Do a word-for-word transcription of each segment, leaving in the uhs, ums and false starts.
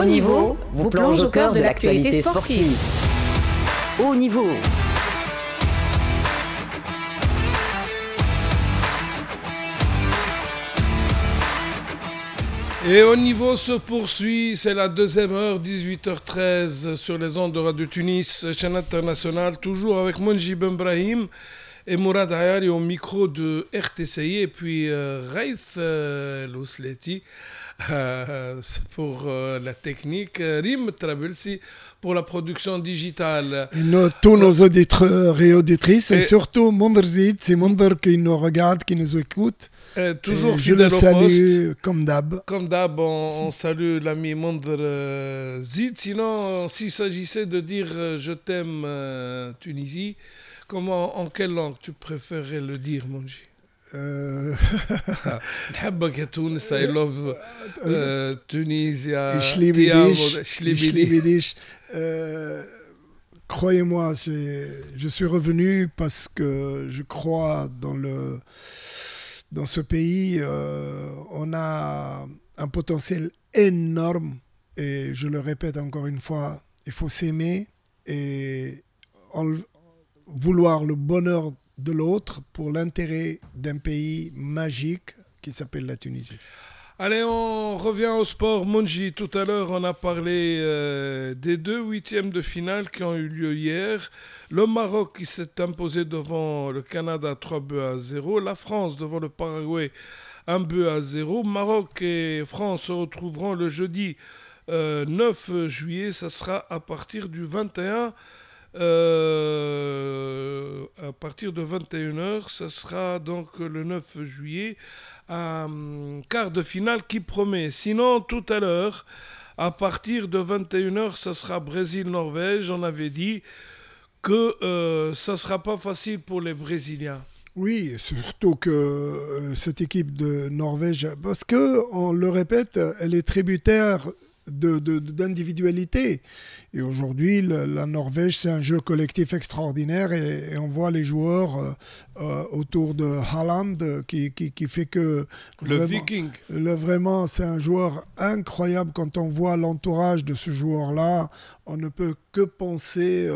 Haut Niveau vous plonge au cœur de l'actualité sportive. Haut Niveau. Et Haut Niveau se poursuit, c'est la deuxième heure, dix-huit heures treize sur les ondes de Radio Tunis, chaîne internationale, toujours avec Monji Benbrahim et Mourad Ayari au micro de R T C I, et puis euh, Raith euh, Lousleti euh, pour euh, la technique, Rim Trabelsi pour la production digitale. Et nos, tous nos auditeurs et auditrices, et, et surtout Monderzit, c'est Monder qui nous regarde, qui nous écoute. Euh, toujours et fidèle je le au salue poste. Comme d'hab. Comme d'hab, on, on salue l'ami Monder euh, Zid. Sinon, s'il s'agissait de dire euh, je t'aime euh, Tunisie, comment, en quelle langue tu préférerais le dire, Monji? Euh... نحبك يا تونس. I love uh, Tunisia. Shlibidish. Euh, croyez-moi, je suis revenu parce que je crois dans le dans ce pays, euh, on a un potentiel énorme et je le répète encore une fois, il faut s'aimer et en, vouloir le bonheur de l'autre pour l'intérêt d'un pays magique qui s'appelle la Tunisie. Allez, on revient au sport. Monji, tout à l'heure, on a parlé euh, des deux huitièmes de finale qui ont eu lieu hier. Le Maroc qui s'est imposé devant le Canada trois buts à zéro. La France devant le Paraguay un but à zéro. Maroc et France se retrouveront le jeudi euh, neuf juillet. Ça sera à partir du vingt et un. Euh, à partir de vingt et une heures, ça sera donc le neuf juillet. Un quart de finale qui promet. Sinon, tout à l'heure, à partir de vingt et une heures, ça sera Brésil-Norvège. On avait dit que euh, ça ne sera pas facile pour les Brésiliens. Oui, surtout que euh, cette équipe de Norvège, parce que, on le répète, elle est tributaire de, de, d'individualité. Et aujourd'hui, le, la Norvège, c'est un jeu collectif extraordinaire et, et on voit les joueurs euh, euh, autour de Haaland euh, qui, qui, qui fait que... Le vraiment, Viking. Le, vraiment, c'est un joueur incroyable. Quand on voit l'entourage de ce joueur-là, on ne peut que penser,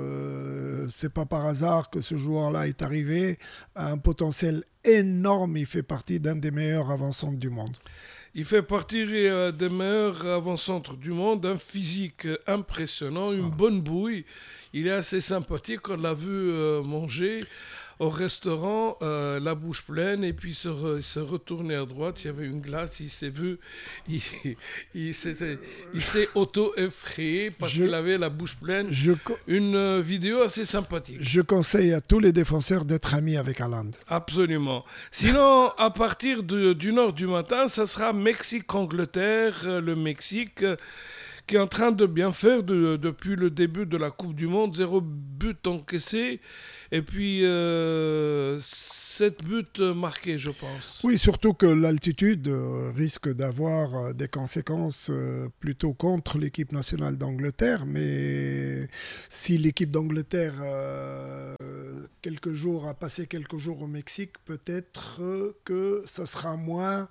euh, c'est pas par hasard que ce joueur-là est arrivé à un potentiel énorme. Il fait partie d'un des meilleurs avant-centres du monde. Il fait partie euh, des meilleurs avant-centres du monde, un physique impressionnant, une ah. bonne bouille. Il est assez sympathique, on l'a vu euh, manger au restaurant, euh, la bouche pleine, et puis se, re, se retourner à droite, il y avait une glace, il s'est vu, il, il, il s'est auto-effrayé parce je, qu'il avait la bouche pleine. Je, une euh, vidéo assez sympathique. Je conseille à tous les défenseurs d'être amis avec Haaland. Absolument. Sinon, à partir de, d'une heure du matin, ça sera Mexique-Angleterre, le Mexique qui est en train de bien faire de, depuis le début de la Coupe du Monde, zéro but encaissé, et puis euh, sept buts marqués, je pense. Oui, surtout que l'altitude euh, risque d'avoir euh, des conséquences euh, plutôt contre l'équipe nationale d'Angleterre, mais si l'équipe d'Angleterre euh, quelques jours, a passé quelques jours au Mexique, peut-être euh, que ça sera moins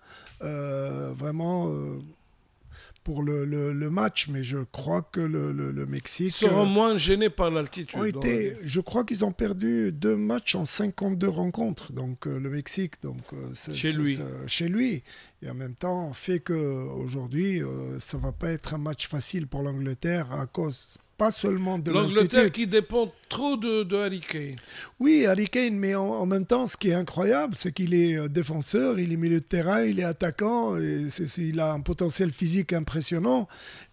euh, vraiment... Euh, pour le, le, le match, mais je crois que le, le, le Mexique... Ils seront euh, moins gênés par l'altitude. Ont été, je crois qu'ils ont perdu deux matchs en cinquante-deux rencontres, donc euh, le Mexique, donc, euh, c'est, chez, c'est, lui. C'est, chez lui. Et en même temps, fait qu'aujourd'hui, euh, ça ne va pas être un match facile pour l'Angleterre à cause... Pas seulement de l'Angleterre l'altitude. Qui dépend trop de, de Harry Kane. Oui, Harry Kane, mais en, en même temps, ce qui est incroyable, c'est qu'il est défenseur, il est milieu de terrain, il est attaquant, et c'est, c'est, il a un potentiel physique impressionnant.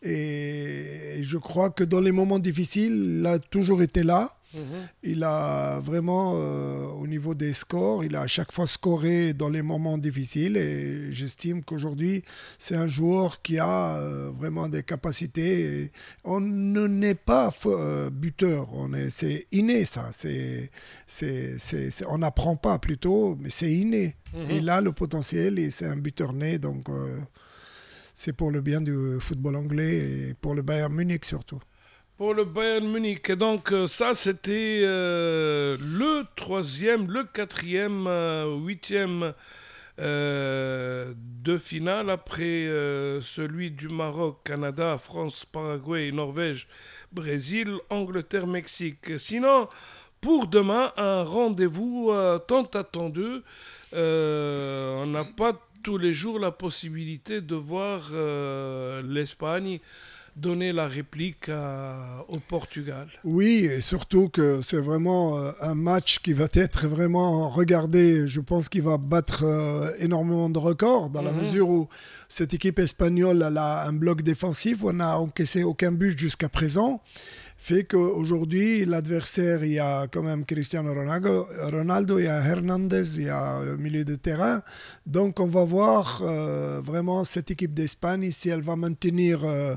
Et, et je crois que dans les moments difficiles, il a toujours été là. Mmh. Il a vraiment, euh, au niveau des scores, il a à chaque fois scoré dans les moments difficiles et j'estime qu'aujourd'hui, c'est un joueur qui a euh, vraiment des capacités. Et on ne n'est pas euh, buteur, on est, c'est inné ça. C'est, c'est, c'est, c'est, on n'apprend pas plutôt, mais c'est inné. Mmh. Il a le potentiel et c'est un buteur né, donc euh, c'est pour le bien du football anglais et pour le Bayern Munich surtout. Pour le Bayern Munich. Et donc euh, ça, c'était euh, le troisième, le quatrième, euh, huitième Euh, deux finales après euh, celui du Maroc, Canada, France, Paraguay, Norvège, Brésil, Angleterre, Mexique. Sinon, pour demain, un rendez-vous euh, tant attendu. Euh, on n'a pas tous les jours la possibilité de voir euh, l'Espagne donner la réplique à, au Portugal. Oui, et surtout que c'est vraiment euh, un match qui va être vraiment regardé. Je pense qu'il va battre euh, énormément de records dans mm-hmm. la mesure où cette équipe espagnole elle a un bloc défensif où on n'a encaissé aucun but jusqu'à présent. Fait qu'aujourd'hui, l'adversaire, il y a quand même Cristiano Ronaldo, Ronaldo, il y a Hernandez, il y a le milieu de terrain. Donc, on va voir euh, vraiment cette équipe d'Espagne, si elle va maintenir, euh,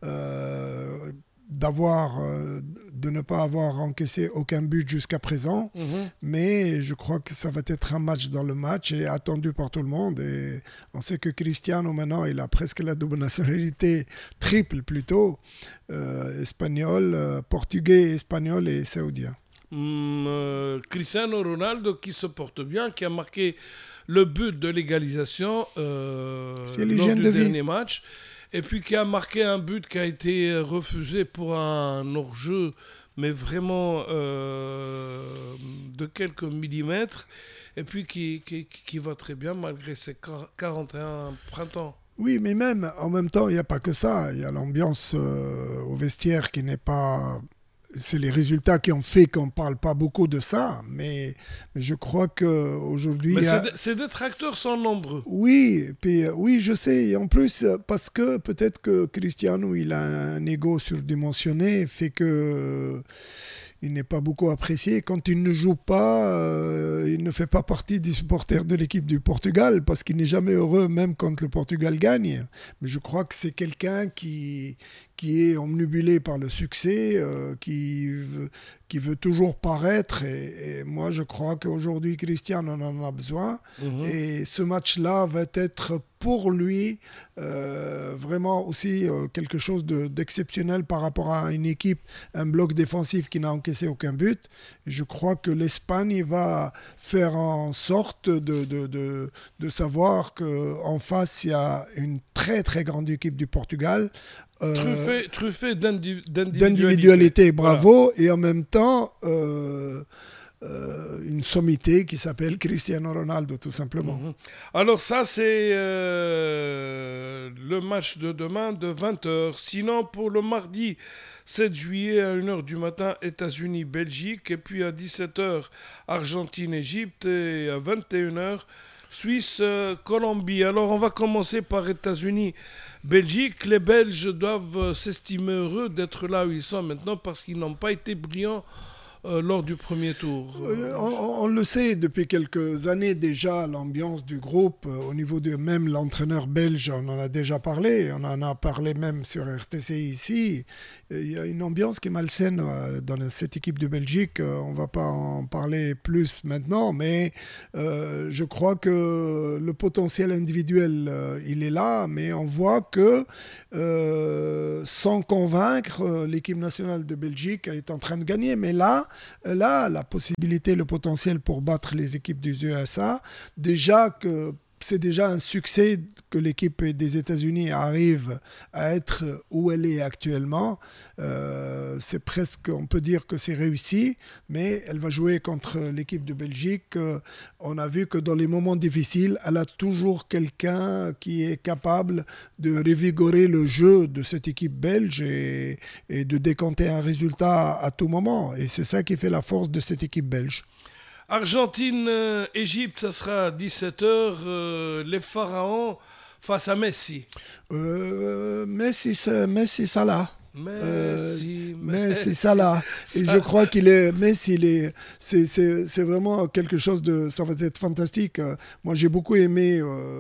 euh, d'avoir, euh, de ne pas avoir encaissé aucun but jusqu'à présent. Mm-hmm. Mais je crois que ça va être un match dans le match et attendu par tout le monde. Et on sait que Cristiano, maintenant, il a presque la double nationalité, triple plutôt. Euh, espagnol, euh, portugais, espagnol et saoudien. Mmh, euh, Cristiano Ronaldo qui se porte bien, qui a marqué le but de l'égalisation euh, lors du de dernier vie. match, et puis qui a marqué un but qui a été refusé pour un hors-jeu, mais vraiment euh, de quelques millimètres, et puis qui, qui, qui va très bien malgré ses quarante et un printemps. Oui, mais même, en même temps, il n'y a pas que ça. Il y a l'ambiance euh, au vestiaire qui n'est pas... C'est les résultats qui ont fait qu'on ne parle pas beaucoup de ça. Mais, mais je crois qu'aujourd'hui... Mais a... ces détracteurs sont nombreux. Oui, puis, oui, je sais. Et en plus, parce que peut-être que Cristiano, il a un ego surdimensionné, fait que... Il n'est pas beaucoup apprécié. Quand il ne joue pas, euh, il ne fait pas partie des supporters de l'équipe du Portugal parce qu'il n'est jamais heureux, même quand le Portugal gagne. Mais je crois que c'est quelqu'un qui, qui est omnibulé par le succès, euh, qui, veut, qui veut toujours paraître. Et, et moi, je crois qu'aujourd'hui, Cristiano en a besoin. Mmh. Et ce match-là va être pour lui euh, vraiment aussi euh, quelque chose de, d'exceptionnel par rapport à une équipe, un bloc défensif qui n'a encaissé aucun but. Et je crois que l'Espagne va faire en sorte de, de, de, de savoir qu'en face, il y a une très très grande équipe du Portugal. Euh, truffé truffé d'indiv- d'individualité. d'individualité, bravo. Voilà. Et en même temps... Euh, Euh, une sommité qui s'appelle Cristiano Ronaldo, tout simplement. Mmh. Alors ça, c'est euh, le match de demain de vingt heures. Sinon, pour le mardi sept juillet à une heure du matin, États-Unis-Belgique. Et puis à dix-sept heures, Argentine-Égypte. Et à vingt et une heures, Suisse-Colombie. Alors, on va commencer par États-Unis-Belgique. Les Belges doivent s'estimer heureux d'être là où ils sont maintenant parce qu'ils n'ont pas été brillants Euh, lors du premier tour. Euh, on, on le sait depuis quelques années déjà, l'ambiance du groupe, euh, au niveau de même l'entraîneur belge, on en a déjà parlé, on en a parlé même sur R T C ici. Il y a une ambiance qui est malsaine euh, dans cette équipe de Belgique. Euh, on ne va pas en parler plus maintenant, mais euh, je crois que le potentiel individuel, euh, il est là, mais on voit que euh, sans convaincre, euh, l'équipe nationale de Belgique est en train de gagner. Mais là, là, la possibilité, le potentiel pour battre les équipes des U S A, déjà que c'est déjà un succès que l'équipe des États-Unis arrive à être où elle est actuellement. Euh, c'est presque, on peut dire que c'est réussi, mais elle va jouer contre l'équipe de Belgique. Euh, on a vu que dans les moments difficiles, elle a toujours quelqu'un qui est capable de revigorer le jeu de cette équipe belge et, et de décanter un résultat à tout moment. Et c'est ça qui fait la force de cette équipe belge. Argentine-Égypte, ça sera à dix-sept heures, euh, les Pharaons face à Messi. Euh, Messi, c'est Messi Salah. Messi, euh, Messi, Messi Salah. Et je crois qu'il est Messi, il est, c'est, c'est, c'est vraiment quelque chose de, ça va être fantastique. Moi, j'ai beaucoup aimé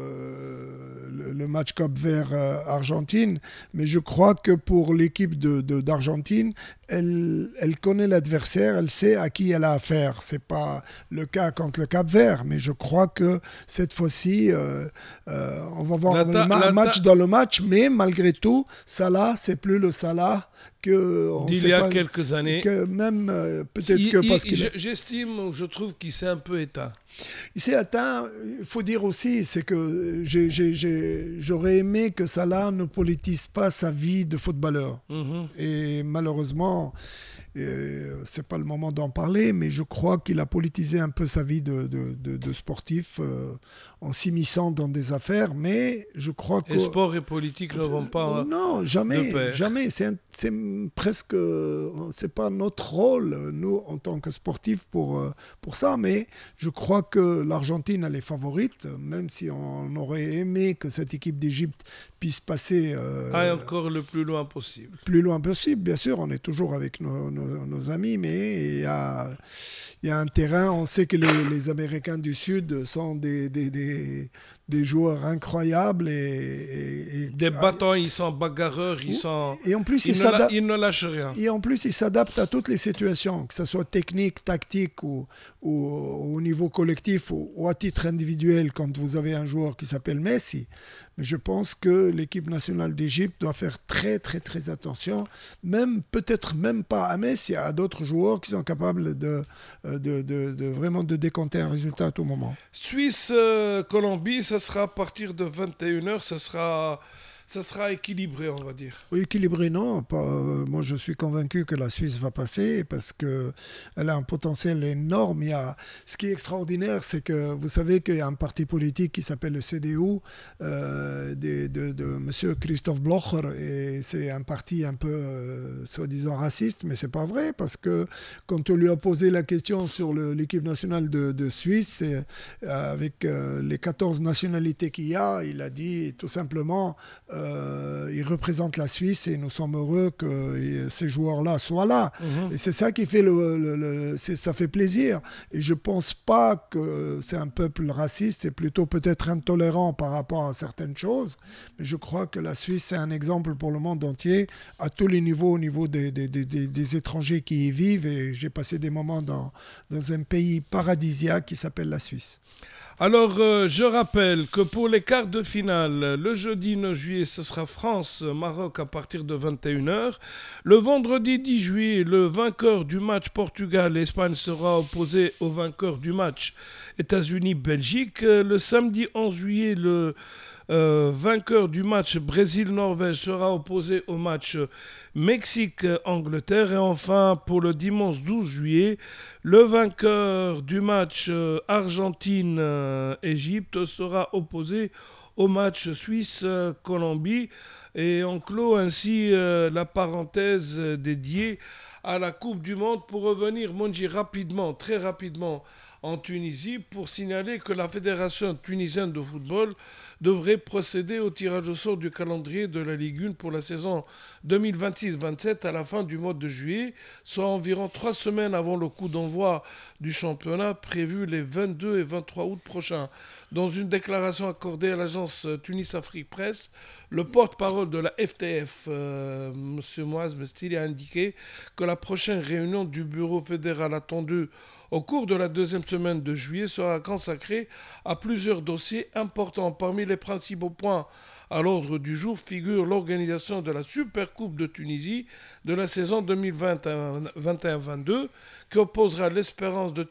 euh, le, le match Cap Vert euh, Argentine, mais je crois que pour l'équipe de, de, d'Argentine, elle, elle connaît l'adversaire, elle sait à qui elle a affaire. C'est pas le cas contre le Cap Vert, mais je crois que cette fois-ci, euh, euh, on va voir ta- un ma- match ta- dans le match, mais malgré tout, Salah, c'est plus le Salah que d'il y a pas, quelques années. Que même euh, peut-être il, que parce qu'il j'estime, je trouve qu'il s'est un peu éteint. Il s'est atteint, il faut dire aussi, c'est que j'ai, j'ai, j'ai, j'aurais aimé que Salah ne politise pas sa vie de footballeur. Mm-hmm. Et malheureusement, euh, c'est pas le moment d'en parler, mais je crois qu'il a politisé un peu sa vie de, de, de, de sportif euh, en s'immisçant dans des affaires, mais je crois que... Et sport et politique ne vont pas... Non, jamais, jamais. C'est, un, c'est presque... C'est pas notre rôle, nous, en tant que sportifs, pour, pour ça, mais je crois que l'Argentine, elle est favorite, même si on aurait aimé que cette équipe d'Égypte puisse passer... Euh, ah, encore le plus loin possible. Plus loin possible, bien sûr, on est toujours avec nos, nos, nos amis, mais il y a, il y a un terrain, on sait que les, les Américains du Sud sont des, des, des, des joueurs incroyables. Et, et, et des battants, ils sont bagarreurs, ils, sont, et en plus, ils, ils, ne la, ils ne lâchent rien. Et en plus, ils s'adaptent à toutes les situations, que ce soit technique, tactique ou, ou au niveau collectif ou, ou à titre individuel, quand vous avez un joueur qui s'appelle Messi. Mais je pense que l'équipe nationale d'Égypte doit faire très, très, très attention. Même, peut-être même pas à Messi, à d'autres joueurs qui sont capables de, de, de, de vraiment de décompter un résultat à tout moment. Suisse-Colombie, euh, ça sera à partir de vingt et une heures, ça sera... Ça sera équilibré, on va dire. Oui, équilibré, non. Pas, euh, moi, je suis convaincu que la Suisse va passer parce qu'elle a un potentiel énorme. Il y a, ce qui est extraordinaire, c'est que vous savez qu'il y a un parti politique qui s'appelle le C D U, euh, de, de, de M. Christoph Blocher, et c'est un parti un peu, euh, soi-disant, raciste, mais c'est pas vrai parce que quand on lui a posé la question sur le, l'équipe nationale de, de Suisse, et, euh, avec euh, les quatorze nationalités qu'il y a, il a dit tout simplement... Euh, il représente la Suisse et nous sommes heureux que ces joueurs-là soient là. Mmh. Et c'est ça qui fait le, le, le c'est, ça fait plaisir. Et je pense pas que c'est un peuple raciste, c'est plutôt peut-être intolérant par rapport à certaines choses. Mais je crois que la Suisse c'est un exemple pour le monde entier à tous les niveaux, au niveau des, des, des, des, des étrangers qui y vivent. Et j'ai passé des moments dans, dans un pays paradisiaque qui s'appelle la Suisse. Alors, euh, je rappelle que pour les quarts de finale, le jeudi neuf juillet, ce sera France-Maroc à partir de vingt et une heures. Le vendredi dix juillet, le vainqueur du match Portugal-Espagne sera opposé au vainqueur du match États-Unis-Belgique. Le samedi onze juillet, le euh, vainqueur du match Brésil-Norvège sera opposé au match Mexique-Angleterre. Et enfin, pour le dimanche douze juillet, le vainqueur du match euh, Argentine-Égypte euh, sera opposé au match Suisse-Colombie. Et on clôt ainsi euh, la parenthèse dédiée à la Coupe du Monde. Pour revenir, Monji, rapidement, très rapidement, en Tunisie, pour signaler que la Fédération tunisienne de football devrait procéder au tirage au sort du calendrier de la Ligue un pour la saison deux mille vingt-six vingt-sept à la fin du mois de juillet, soit environ trois semaines avant le coup d'envoi du championnat prévu les vingt-deux et vingt-trois août prochains. Dans une déclaration accordée à l'agence Tunis Afrique Presse, le porte-parole de la F T F, euh, M. Moaz Mestil, a indiqué que la prochaine réunion du bureau fédéral attendue au cours de la deuxième semaine de juillet sera consacrée à plusieurs dossiers importants. Parmi les principaux points à l'ordre du jour figure l'organisation de la Supercoupe de Tunisie de la saison deux mille vingt et un vingt-deux qui opposera l'Espérance de